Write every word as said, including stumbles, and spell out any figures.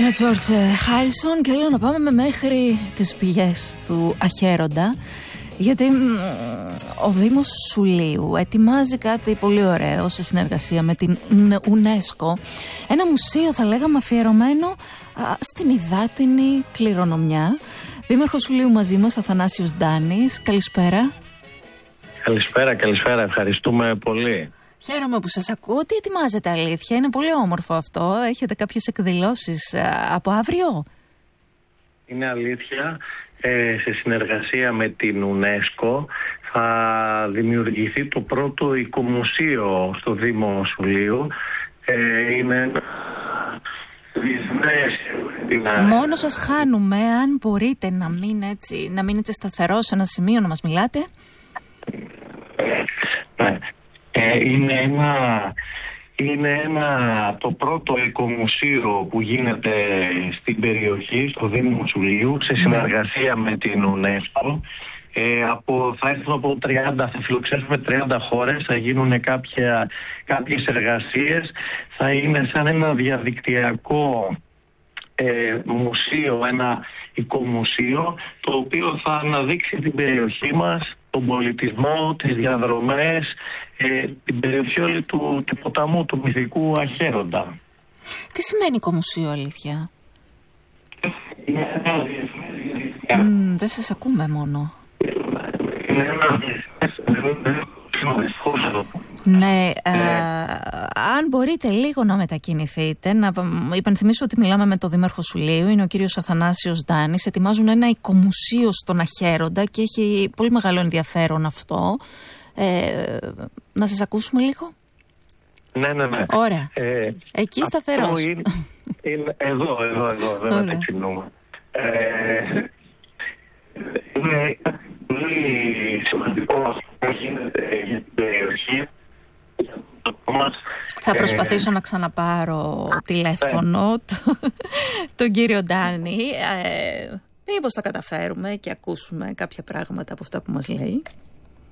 Είναι ο Τζόρτζ Χάρισον και λέω να πάμε μέχρι τις πηγές του Αχέροντα, γιατί ο Δήμος Σουλείου ετοιμάζει κάτι πολύ ωραίο σε συνεργασία με την UNESCO, ένα μουσείο θα λέγαμε αφιερωμένο α, στην υδάτινη κληρονομιά. Δήμαρχος Σουλείου μαζί μας, Αθανάσιος Ντάνης, καλησπέρα. Καλησπέρα, καλησπέρα, ευχαριστούμε πολύ. Χαίρομαι που σας ακούω. Τι ετοιμάζετε, αλήθεια? Είναι πολύ όμορφο αυτό. Έχετε κάποιες εκδηλώσεις από αύριο? Είναι αλήθεια. Ε, σε συνεργασία με την UNESCO θα δημιουργηθεί το πρώτο οικομουσείο στο Δήμο Σουλείου. Ε, είναι ένα διεθνές... Μόνο σας χάνουμε. Αν μπορείτε να, μην έτσι, να μείνετε σταθερός σε ένα σημείο να μας μιλάτε. Ναι. Ε, είναι ένα, είναι ένα το πρώτο οικομουσείο που γίνεται στην περιοχή, στο Δήμο Σουλείου, σε συνεργασία με την UNESCO. Ε, από, θα έρθουν από τριάντα, θα φιλοξενήσουμε τριάντα χώρες, θα γίνουν κάποια, κάποιες εργασίες, θα είναι σαν ένα διαδικτυακό ε, μουσείο, ένα οικομουσείο, το οποίο θα αναδείξει την περιοχή μας, τον πολιτισμό, τις διαδρομές, ε, την περιοχή όλη του, του ποταμού, του μυθικού Αχέροντα. Τι σημαίνει οικομουσείο, αλήθεια? Mm, δεν σας ακούμε μόνο. Ναι, ε, αν μπορείτε λίγο να μετακινηθείτε, να υπενθυμίσω ότι μιλάμε με τον Δήμαρχο Σουλείου, είναι ο κύριος Αθανάσιος Ντάνης. Ετοιμάζουν ένα οικομουσείο στον Αχέροντα και έχει πολύ μεγάλο ενδιαφέρον αυτό. Ε, να σας ακούσουμε λίγο. Ναι, ναι, ναι. Ωραία. Ε, Εκεί σταθερός. Είναι, είναι, εδώ, εδώ, εδώ, δεν μεταξυνούμε. Ε, είναι πολύ σημαντικό αυτό που γίνεται για την περιοχή. Θα προσπαθήσω ε, να ξαναπάρω τηλέφωνο ναι. το, τον κύριο Ντάνη. Ε, μήπως θα καταφέρουμε και ακούσουμε κάποια πράγματα από αυτά που μας λέει.